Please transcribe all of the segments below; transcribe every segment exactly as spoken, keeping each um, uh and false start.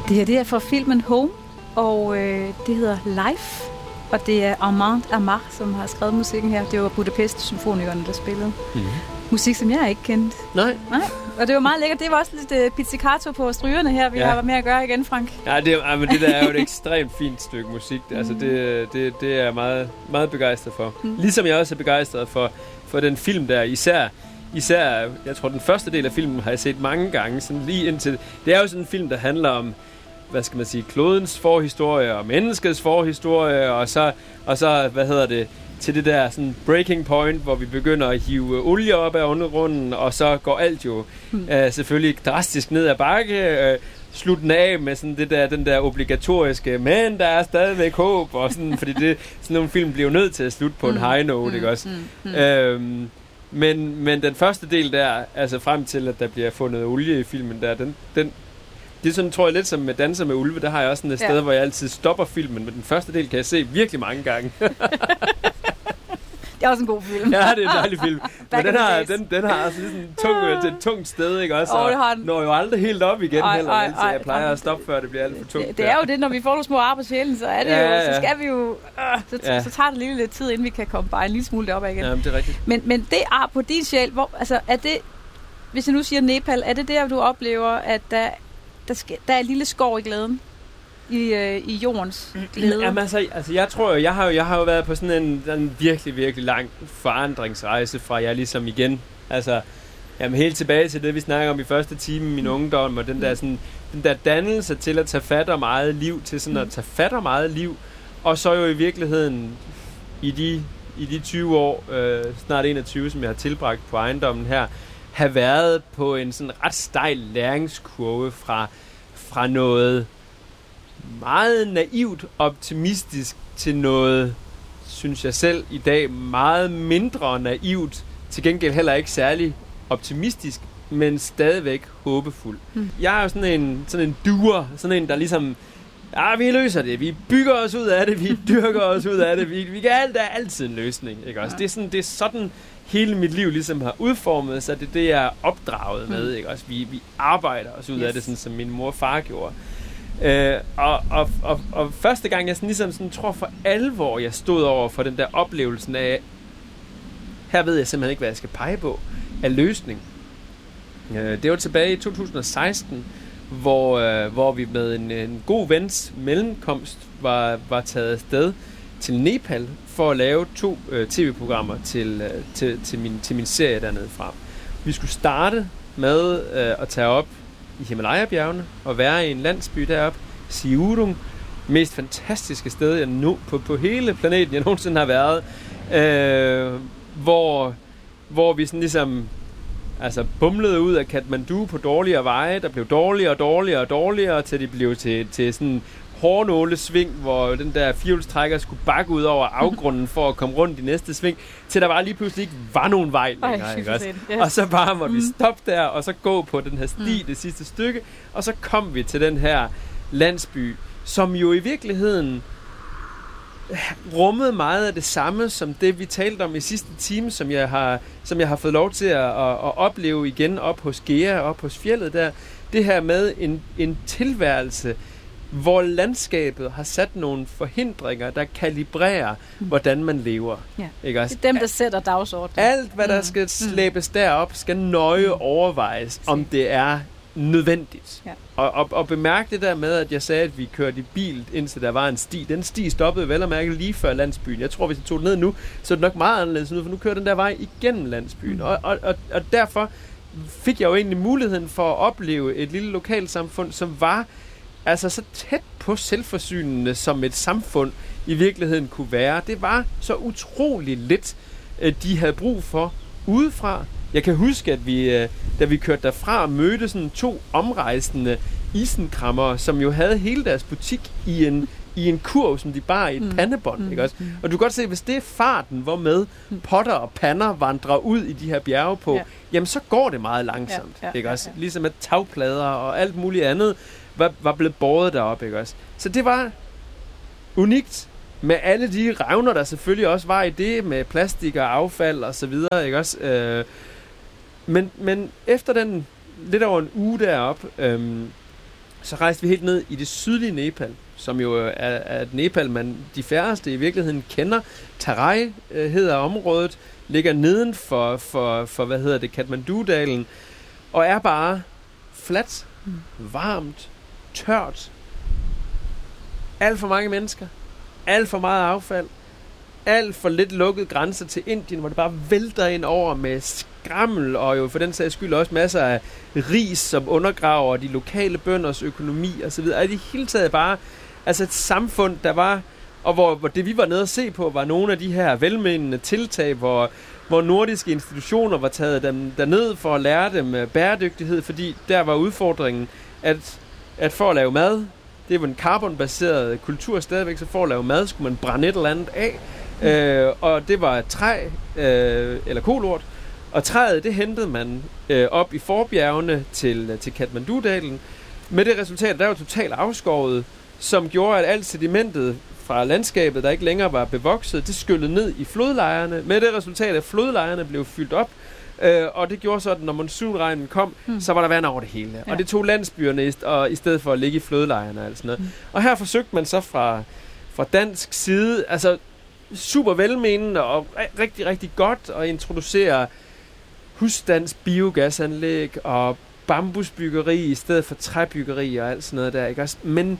Det her det er fra filmen Home, og øh, det hedder Life, og det er Armand Amar, som har skrevet musikken her. Det var Budapest Symfonikerne, der spillede. Mm-hmm. Musik, som jeg ikke kendte. Nej. Nej. Og det var meget lækkert. Det var også lidt uh, pizzicato på strygerne her, vi ja. har med at gøre igen, Frank. Ja, det, ja, men det der er jo et ekstremt fint stykke musik. Mm. Altså, det, det, det er jeg meget, meget begejstret for. Mm. Ligesom jeg også er begejstret for, for den film der, især... Især, jeg tror, den første del af filmen har jeg set mange gange, sådan lige indtil... Det er jo sådan en film, der handler om, hvad skal man sige, klodens forhistorie og menneskets forhistorie, og så, og så hvad hedder det, til det der sådan breaking point, hvor vi begynder at hive olie op af undergrunden, og så går alt jo mm. øh, selvfølgelig drastisk ned ad bakke, øh, slutten af med sådan det der, den der obligatoriske, men der er stadigvæk håb, og sådan, fordi det, sådan nogle film bliver jo nødt til at slutte på mm. en high note, mm. ikke også? Mm. Mm. Øhm, Men, men den første del der, altså frem til, at der bliver fundet olie i filmen der, den, den, det er sådan, tror jeg, lidt som med Danser med Ulve, der har jeg også sådan et ja. sted, hvor jeg altid stopper filmen, men den første del kan jeg se virkelig mange gange. Det er også en god film. Ja, det er en dejlig film. Men den har, den, den har altså sådan et tungt, et tungt sted, ikke også? Og oh, når jo aldrig helt op igen ej, heller, ej, ej, jeg plejer ej, at stoppe, før det bliver alt for tungt. Det, det er jo det, når vi får nogle små ar på sjælen, så er det ja, jo, ja. så skal vi jo, øh, så, ja. så tager det lige lidt tid, inden vi kan komme bare en lille smule deroppe igen. Ja, det er rigtigt. Men, men det ar på din sjæl, hvor, altså er det, hvis jeg nu siger Nepal, er det der, du oplever, at der, der, skal, der er en lille skov i glæden? I, øh, i jordens glæde. Jamen altså, altså, jeg tror jo, jeg har jo, jeg har jo været på sådan en, en virkelig, virkelig lang forandringsrejse fra jeg ligesom igen, altså, jamen helt tilbage til det, vi snakker om i første time i min ungdom, og den der sådan, den der dannelse til at tage fat om eget liv, til sådan at tage fat om eget liv, og så jo i virkeligheden i de, i de tyve år, øh, snart enogtyve, som jeg har tilbragt på ejendommen her, have været på en sådan ret stejl læringskurve fra, fra noget meget naivt optimistisk til noget, synes jeg selv i dag, meget mindre naivt, til gengæld heller ikke særlig optimistisk, men stadigvæk håbefuld. Mm. Jeg er jo sådan en, sådan en duer, sådan en, der ligesom, ja, vi løser det, vi bygger os ud af det, vi dyrker os ud af det, vi, vi kan alt, der er altid en løsning, ikke også? Ja. Det er sådan, det er sådan hele mit liv ligesom har udformet sig, det er det, jeg er opdraget med, mm. ikke også? Vi, vi arbejder os ud yes. af det, sådan som min mor og far gjorde. Øh, og, og, og, og første gang jeg sådan ligesom sådan, tror for alvor jeg stod over for den der oplevelsen af, her ved jeg simpelthen ikke hvad jeg skal pege på af løsning. øh, Det var tilbage i to tusind og seksten, Hvor, øh, hvor vi med en, en god vens mellemkomst var, var taget afsted til Nepal for at lave to øh, tv-programmer til, øh, til, til, min, til min serie dernede fra. Vi skulle starte med øh, at tage op i Himalaya-bjergene og være i en landsby deroppe, Siurung, mest fantastiske sted jeg nu på, på hele planeten jeg nogensinde har været, øh, hvor hvor vi sådan ligesom altså bumlede ud af Kathmandu på dårligere veje, der blev dårligere og dårligere og dårligere, til de blev til, til sådan hårnåle sving, hvor den der firehjulstrækker skulle bakke ud over afgrunden for at komme rundt i næste sving, til der bare lige pludselig ikke var nogen vej længere. Ej, ikke også? Yes. Og så bare måtte mm. vi stoppe der, og så gå på den her sti, mm. det sidste stykke, og så kom vi til den her landsby, som jo i virkeligheden rummede meget af det samme som det, vi talte om i sidste time, som jeg har, som jeg har fået lov til at, at, at opleve igen op hos Gea, op hos fjeldet der. Det her med en, en tilværelse, hvor landskabet har sat nogle forhindringer, der kalibrerer, mm. hvordan man lever. Ja. Ikke også? Det er dem, der sætter dagsordenen. Alt, hvad der mm. skal slæbes mm. derop, skal nøje mm. overvejes, om det er nødvendigt. Ja. Og, og, og bemærk det der med, at jeg sagde, at vi kørte i bil, indtil der var en sti. Den sti stoppede vel at mærke lige før landsbyen. Jeg tror, hvis jeg tog den ned nu, så er det nok meget anderledes nu, for nu kører den der vej igennem landsbyen. Mm. Og, og, og, og derfor fik jeg jo egentlig muligheden for at opleve et lille lokalsamfund, som var altså så tæt på selvforsynende, som et samfund i virkeligheden kunne være. Det var så utrolig lidt, de havde brug for udefra. Jeg kan huske, at vi, da vi kørte derfra, mødte sådan to omrejsende isenkrammere, som jo havde hele deres butik i en, i en kurv, som de bar i et mm. pandebånd. Mm. Ikke også? Og du kan godt se, hvis det er farten, hvor med potter og pander vandrer ud i de her bjerge på, ja. Jamen så går det meget langsomt. Ja, ja, ikke også? Ja, ja. Ligesom at tagplader og alt muligt andet var, var blevet båret derop. Ikke også? Så det var unikt. Med alle de revner, der selvfølgelig også var i det, med plastik og affald og så videre, ikke også? Øh, men, men efter den lidt over en uge deroppe, øhm, så rejste vi helt ned i det sydlige Nepal, som jo er, er et Nepal, man de færreste i virkeligheden kender. Terai øh, hedder området, ligger neden for, for, for hvad hedder det, Kathmandu-dalen, og er bare fladt, mm. varmt, tørt. Alt for mange mennesker, alt for meget affald, alt for lidt lukket grænser til Indien, hvor det bare vælter ind over med skrammel, og jo for den sags skyld også masser af ris, som undergraver de lokale bønders økonomi osv. Og i det hele taget bare altså et samfund, der var, og hvor, hvor det vi var nede at se på, var nogle af de her velmenende tiltag, hvor, hvor nordiske institutioner var taget dem derned for at lære dem bæredygtighed, fordi der var udfordringen, at, at for at lave mad, det var en carbonbaseret kultur stadigvæk, så for at lave mad skulle man brænde et eller andet af, mm. øh, og det var træ, øh, eller kolort, og træet, det hentede man øh, op i forbjergene til, til Kathmandu-dalen, med det resultat, der var totalt afskåret, som gjorde, at alt sedimentet fra landskabet, der ikke længere var bevokset, det skyllede ned i flodlejrene, med det resultat, at flodlejrene blev fyldt op, øh, og det gjorde så, at når monsunregnen kom, mm. så var der vand over det hele. Ja. Og det tog landsbyerne, i, og, i stedet for at ligge i flodlejrene og sådan noget. Mm. Og her forsøgte man så fra, fra dansk side, altså super velmenende og rigtig, rigtig godt at introducere husstands biogasanlæg og bambusbyggeri i stedet for træbyggeri og alt sådan noget der, ikke også? Men,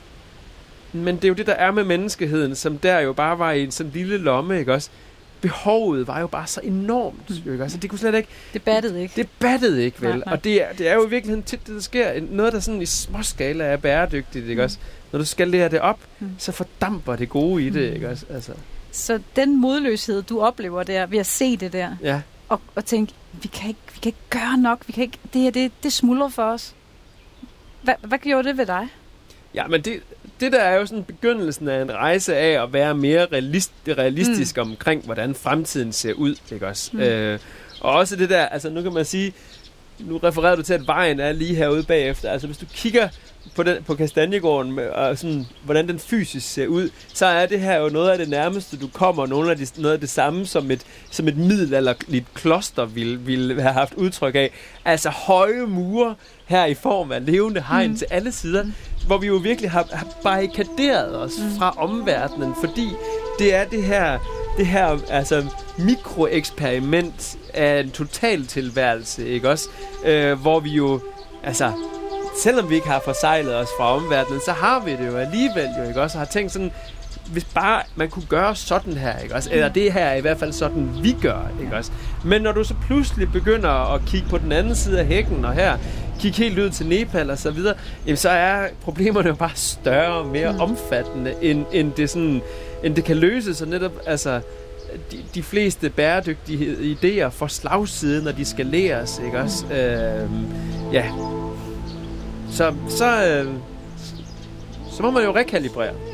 men det er jo det, der er med menneskeheden, som der jo bare var i en sådan lille lomme, ikke også? Behovet var jo bare så enormt, mm. ikke også? Det kunne slet ikke... Det battede ikke. Det battede ikke, vel? Nej, nej. Og det er, det er jo i virkeligheden tit, det der sker. Noget, der sådan i småskala er bæredygtigt, ikke mm. også? Når du skal lære det op, mm. så fordamper det gode i det, mm. ikke også? Altså. Så den modløshed, du oplever der, ved at se det der, ja. og, og tænke, vi kan ikke, vi kan ikke gøre nok, vi kan ikke, det her, det, det smuldrer for os. Hva, hvad gjorde det ved dig? Ja, men det, det der er jo sådan begyndelsen af en rejse af at være mere realist, realistisk mm. omkring, hvordan fremtiden ser ud, ikke også? Mm. Øh, og også det der, altså nu kan man sige, nu refererer du til, at vejen er lige herude bagefter. Altså hvis du kigger på, den, på Kastanjegården, og sådan, hvordan den fysisk ser ud, så er det her jo noget af det nærmeste, du kommer, nogle af de, noget af det samme, som et, som et middelalderligt kloster ville, ville have haft udtryk af. Altså høje mure her i form af levende hegn mm. til alle sider, mm. hvor vi jo virkelig har, har barrikaderet os mm. fra omverdenen, fordi det er det her, det her altså, mikroeksperiment af en total tilværelse, ikke også? Øh, hvor vi jo, altså, selvom vi ikke har forsejlet os fra omverdenen, så har vi det jo alligevel jo, ikke også? Og har tænkt sådan, hvis bare man kunne gøre sådan her, ikke også? Eller det her er i hvert fald sådan, vi gør, ikke også? Men når du så pludselig begynder at kigge på den anden side af hækken, og her kigge helt ud til Nepal og så videre, jamen så er problemerne jo bare større og mere mm. omfattende, end, end, det sådan, end det kan løses. Og netop, altså, de, de fleste bæredygtige idéer får slagside, når de skaleres, ikke også? Øh, ja. Så, så, øh, så må man jo rekalibrere.